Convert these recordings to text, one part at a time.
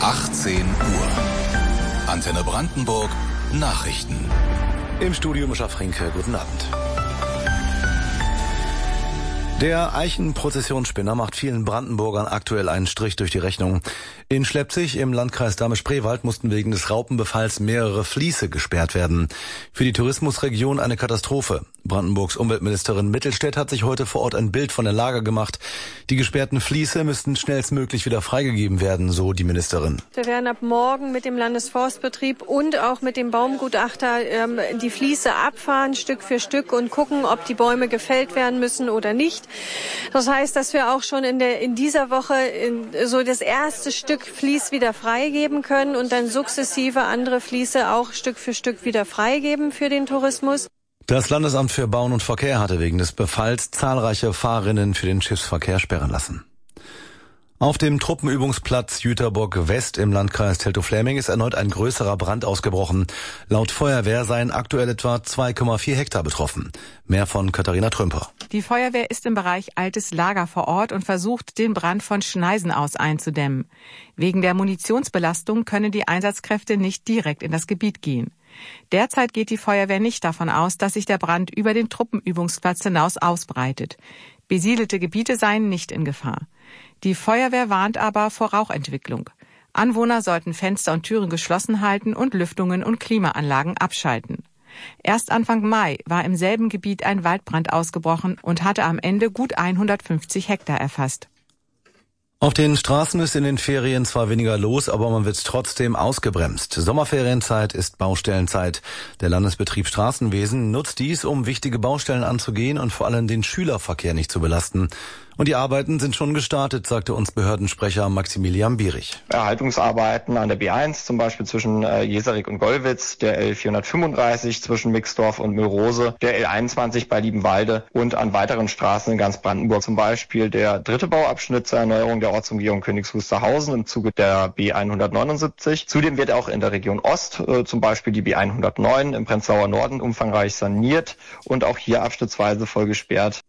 18 Uhr. Antenne Brandenburg, Nachrichten. Im Studio Mischa Frinke, guten Abend. Der Eichenprozessionsspinner macht vielen Brandenburgern aktuell einen Strich durch die Rechnung. In Schleppzig im Landkreis Dahme-Spreewald mussten wegen des Raupenbefalls mehrere Fließe gesperrt werden. Für die Tourismusregion eine Katastrophe. Brandenburgs Umweltministerin Mittelstädt hat sich heute vor Ort ein Bild von der Lage gemacht. Die gesperrten Fließe müssten schnellstmöglich wieder freigegeben werden, so die Ministerin. Wir werden ab morgen mit dem Landesforstbetrieb und auch mit dem Baumgutachter die Fließe abfahren, Stück für Stück, und gucken, ob die Bäume gefällt werden müssen oder nicht. Das heißt, dass wir auch schon in dieser Woche so das erste Stück Fließ wieder freigeben können und dann sukzessive andere Fließe auch Stück für Stück wieder freigeben für den Tourismus. Das Landesamt für Bauen und Verkehr hatte wegen des Befalls zahlreiche Fahrerinnen für den Schiffsverkehr sperren lassen. Auf dem Truppenübungsplatz Jüterbock West im Landkreis Teltow-Fläming ist erneut ein größerer Brand ausgebrochen. Laut Feuerwehr seien aktuell etwa 2,4 Hektar betroffen. Mehr von Katharina Trümper. Die Feuerwehr ist im Bereich Altes Lager vor Ort und versucht, den Brand von Schneisen aus einzudämmen. Wegen der Munitionsbelastung können die Einsatzkräfte nicht direkt in das Gebiet gehen. Derzeit geht die Feuerwehr nicht davon aus, dass sich der Brand über den Truppenübungsplatz hinaus ausbreitet. Besiedelte Gebiete seien nicht in Gefahr. Die Feuerwehr warnt aber vor Rauchentwicklung. Anwohner sollten Fenster und Türen geschlossen halten und Lüftungen und Klimaanlagen abschalten. Erst Anfang Mai war im selben Gebiet ein Waldbrand ausgebrochen und hatte am Ende gut 150 Hektar erfasst. Auf den Straßen ist in den Ferien zwar weniger los, aber man wird trotzdem ausgebremst. Sommerferienzeit ist Baustellenzeit. Der Landesbetrieb Straßenwesen nutzt dies, um wichtige Baustellen anzugehen und vor allem den Schülerverkehr nicht zu belasten. Und die Arbeiten sind schon gestartet, sagte uns Behördensprecher Maximilian Bierich. Erhaltungsarbeiten an der B1, zum Beispiel zwischen Jeserik und Gollwitz, der L435 zwischen Mixdorf und Müllrose, der L21 bei Liebenwalde und an weiteren Straßen in ganz Brandenburg. Zum Beispiel der dritte Bauabschnitt zur Erneuerung der Ortsumgehung Königs Wusterhausen im Zuge der B179. Zudem wird auch in der Region Ost zum Beispiel die B109 im Prenzlauer Norden umfangreich saniert und auch hier abschnittsweise voll gesperrt.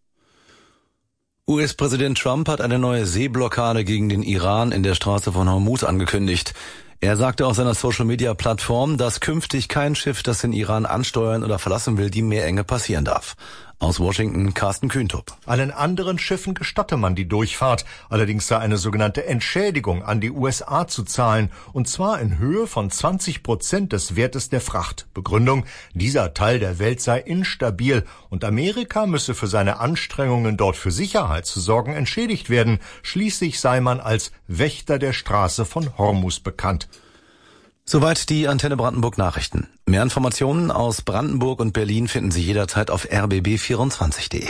US-Präsident Trump hat eine neue Seeblockade gegen den Iran in der Straße von Hormuz angekündigt. Er sagte auf seiner Social-Media-Plattform, dass künftig kein Schiff, das den Iran ansteuern oder verlassen will, die Meerenge passieren darf. Aus Washington, Carsten Kühntop. Allen anderen Schiffen gestatte man die Durchfahrt. Allerdings sei eine sogenannte Entschädigung an die USA zu zahlen. Und zwar in Höhe von 20% des Wertes der Fracht. Begründung: dieser Teil der Welt sei instabil und Amerika müsse für seine Anstrengungen, dort für Sicherheit zu sorgen, entschädigt werden. Schließlich sei man als Wächter der Straße von Hormuz bekannt. Soweit die Antenne Brandenburg Nachrichten. Mehr Informationen aus Brandenburg und Berlin finden Sie jederzeit auf rbb24.de.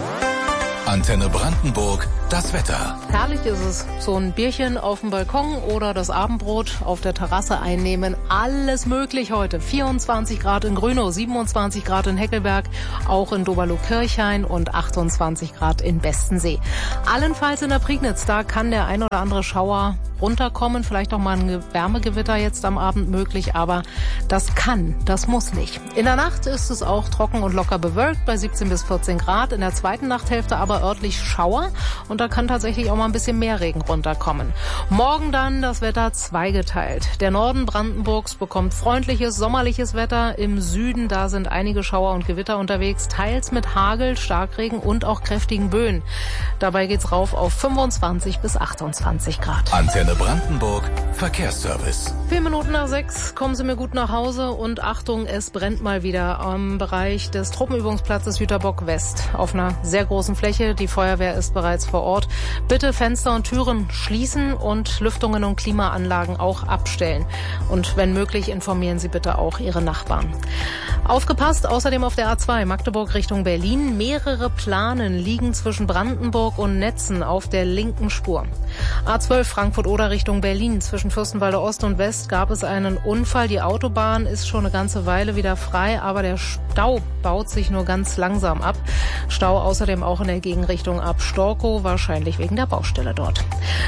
Antenne Brandenburg, das Wetter. Herrlich ist es. So ein Bierchen auf dem Balkon oder das Abendbrot auf der Terrasse einnehmen. Alles möglich heute. 24 Grad in Grünow, 27 Grad in Heckelberg, auch in Doberloh-Kirchhain und 28 Grad in Bestensee. Allenfalls in der Prignitz, da kann der ein oder andere Schauer runterkommen. Vielleicht auch mal ein Wärmegewitter jetzt am Abend möglich, aber das muss nicht. In der Nacht ist es auch trocken und locker bewölkt bei 17 bis 14 Grad. In der zweiten Nachthälfte aber örtlich Schauer und da kann tatsächlich auch mal ein bisschen mehr Regen runterkommen. Morgen dann das Wetter zweigeteilt. Der Norden Brandenburgs bekommt freundliches, sommerliches Wetter. Im Süden, da sind einige Schauer und Gewitter unterwegs, teils mit Hagel, Starkregen und auch kräftigen Böen. Dabei geht's rauf auf 25 bis 28 Grad. Antenne Brandenburg, Verkehrsservice. 4 Minuten nach 6 kommen Sie mir gut nach Hause und Achtung, es brennt mal wieder am Bereich des Truppenübungsplatzes Jüterbock West auf einer sehr großen Fläche. Die Feuerwehr ist bereits vor Ort. Bitte Fenster und Türen schließen und Lüftungen und Klimaanlagen auch abstellen. Und wenn möglich, informieren Sie bitte auch Ihre Nachbarn. Aufgepasst, außerdem auf der A2 Magdeburg Richtung Berlin. Mehrere Planen liegen zwischen Brandenburg und Netzen auf der linken Spur. A12 Frankfurt-Oder Richtung Berlin. Zwischen Fürstenwalde Ost und West gab es einen Unfall. Die Autobahn ist schon eine ganze Weile wieder frei, aber der Stau baut sich nur ganz langsam ab. Stau außerdem auch in der Gegenrichtung ab Storkow, wahrscheinlich wegen der Baustelle dort.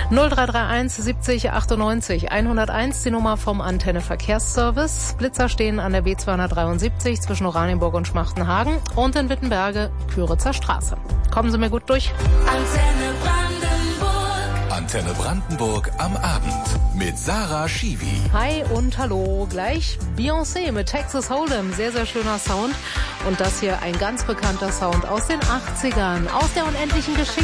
0331 70 98 101, die Nummer vom Antenne Verkehrsservice. Blitzer stehen an der B273 zwischen Oranienburg und Schmachtenhagen und in Wittenberge Küritzer Straße. Kommen Sie mir gut durch. Antenne Brandenburg. Antenne Brandenburg am Abend mit Sarah Schiwi. Hi und hallo. Gleich Beyoncé mit Texas Hold'em. Sehr, sehr schöner Sound. Und das hier ein ganz bekannter Sound aus den 80ern. Aus der unendlichen Geschichte.